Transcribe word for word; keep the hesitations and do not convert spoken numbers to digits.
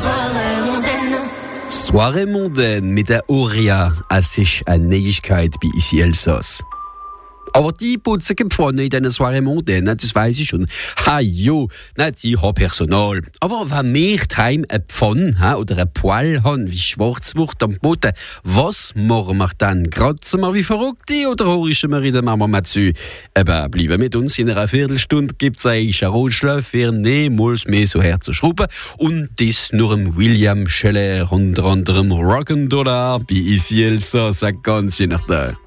Soirée mondaine mit der Auria, es ist eine Neuigkeit bei Ici Elsass. Aber die putzen Pfanne in diesen Soirée mondaine, das weiß ich schon. Ha jo, die haben Personal. Aber wenn wir daheim eine Pfanne oder ein Poil haben, wie Schwarzwurst am Boden, was machen wir dann? Kratzen wir wie Verrückte oder horchen wir in der Mama mal zu? Eben, bleiben mit uns, in einer Viertelstunde gibt es einen Charolschlaf für niemals mehr so herzuschrauben. Und das nur im William Scheller, unter anderem Rock'n'Dollar bei Ici Elsass, ganz je nachdem.